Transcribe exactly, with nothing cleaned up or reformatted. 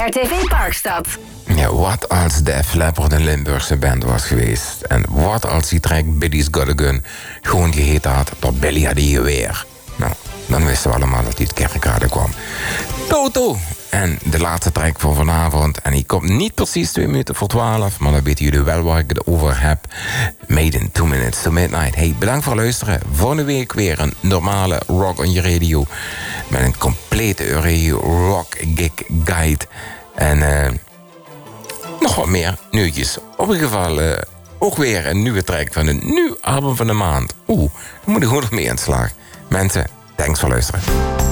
R T V Parkstad. Ja, wat als Def Leppard een Limburgse band was geweest? En wat als die track Billy's Got a Gun gewoon geheten had door Billy had die geweer? Nou, dan wisten we allemaal dat hij het kerkraden kwam. Toto! En de laatste track voor vanavond. En die komt niet precies twee minuten voor twaalf. Maar dan weten jullie wel waar ik het over heb. Made in two minutes to midnight. Hey, bedankt voor het luisteren. Volgende week weer een normale Rock on je radio. Met een complete Euro Rock Gig Guide. En uh, nog wat meer nieuwtjes. Op een geval uh, ook weer een nieuwe track van een nieuw album van de maand. Oeh, daar moet ik gewoon nog mee aan de slag. Mensen, thanks voor het luisteren.